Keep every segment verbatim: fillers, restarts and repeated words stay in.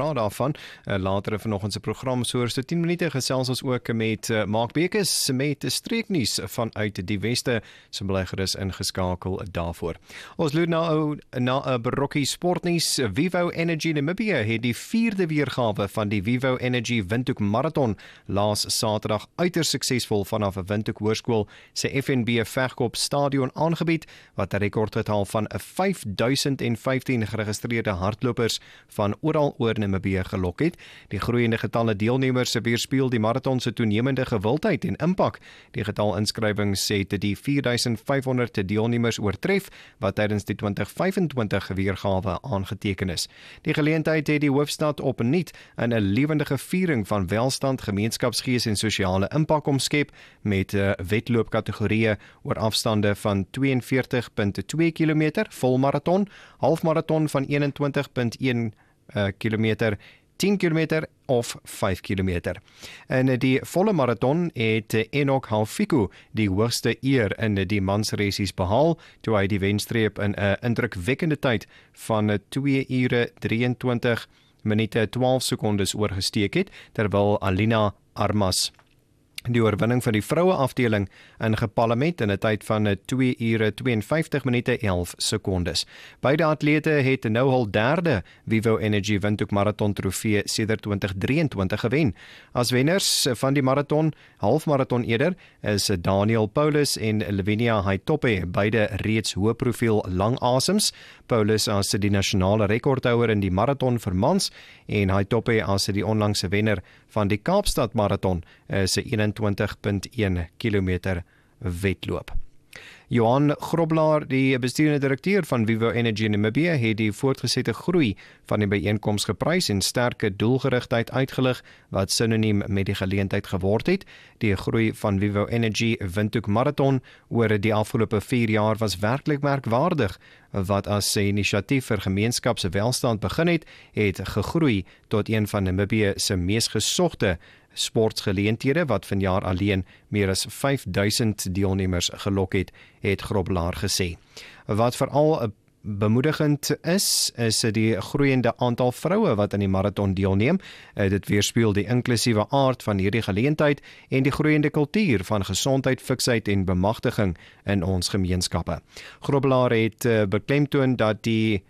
na daarvan. Uh, later in vanoggend se program so oor so tien minute gesels ons ook met uh, Mark Bekes met streeknuus vanuit die Weste. Se belegger is ingeskakel daarvoor. Ons loer na 'n na 'n berokkie sportnuus. Vivo Energy Namibia het die vierde weergawe van die Vivo Energy Windhoek Marathon laas Saterdag uiters suksesvol vanaf 'n Windhoek Hoërskool se F N B Vegkop stadion aangebied, wat 'n rekordgetal van vyf duisend vyftien geregistreerde hardlopers van oral oor Namibië gelok het. Die groeiende getalle deelnemers weerspieël die marathon se toenemende gewildheid en impak. Die getal inskrywings het die vier duisend vyfhonderd deelnemers oortref, wat tydens die twintig vyf en twintig weergawe aangeteken is. Die geleentheid het die hoofstad opnuut in 'n lewendige viering van welstand, gemeenskapsgees en sosiale impak omskep met 'n uh, wedloopkategorieë oor afstande van twee en veertig komma twee kilometer, volmarathon, halfmarathon van een en twintig komma een uh, kilometer, tien kilometer of vyf kilometer. In die volle marathon het Enoch Halfiku die hoogste eer in die mansresies behaal, toe hy die wenstreep in 'n indrukwekkende tyd van twee ure drieëntwintig minute twaalf sekondes oorgesteek het, terwyl Alina Armas die oorwinning van die vroue afdeling ingepalle met in 'n tyd van twee ure twee en vyftig minute elf sekondes. Beide atlete het nou al derde Vivo Energy Windhoek Marathon trofee sedert twintig drieëntwintig gewen. As wenners van die marathon, halfmarathon eerder, is Daniel Paulus en Lavinia Haitope, beide reeds hoë profiel lang asems. Paulus as die nasionale rekordhouer in die marathon vir mans en Haitope as die onlangse wenner van die Kaapstad Marathon is 'n eenentwintig komma een kilometer wedloop. Johan Groblaar, die besturende direkteur van Vivo Energy Namibia, het die voortgesette groei van die byeenkoms geprys en sterke doelgerigtheid uitgelig wat sinoniem met die geleentheid geword het. Die groei van Vivo Energy Windhoek Marathon oor die afgelope vier jaar was werklik merkwaardig. Wat as 'n inisiatief vir gemeenskapswelstand begin het, het gegroei tot een van Namibië se mees gesogte sportgeleenthede wat vanjaar alleen meer as vyf duisend deelnemers gelok het, het Groblaar gesê. Wat veral bemoedigend is, is die groeiende aantal vroue wat aan die marathon deelneem. Dit weerspieël die inklusiewe aard van hierdie geleentheid en die groeiende kultuur van gesondheid, fiksheid en bemagtiging in ons gemeenskappe. Groblaar het beklemtoon dat die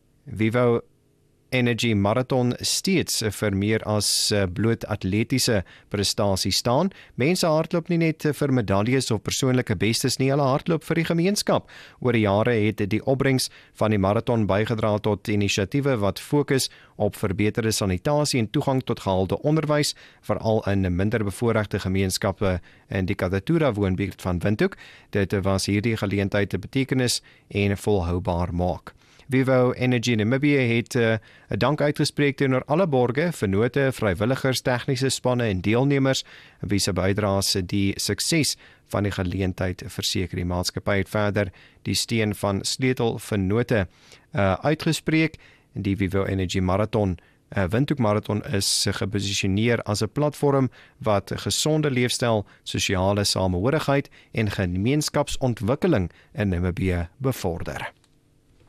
Vivo Energy Marathon steeds vir meer as bloot atletiese prestasie staan. Mense hardloop nie net vir medaljes of persoonlike bestes nie, hulle hardloop vir die gemeenskap. Oor die jare het die opbrengs van die marathon bygedra tot inisiatiewe wat fokus op verbeterde sanitasie en toegang tot gehalte onderwys, veral in minder bevoorregte gemeenskappe in die Katatura woonbuurt van Windhoek. Dit was hierdie geleentheid 'n betekenis en volhoubaar maak. Vivo Energy Namibia het 'n uh, dank uitgespreek teenoor alle borge, vennote, vrywilligers, tegniese spanne en deelnemers wie se bydraes die sukses van die geleentheid verseker. Die maatskappy het verder die steun van sleutelvennote uh, uitgespreek. Die Vivo Energy Marathon uh, Windhoek Marathon is geposisioneer as 'n platform wat gesonde leefstyl, sosiale samehorigheid en gemeenskapsontwikkeling in Namibië bevorder.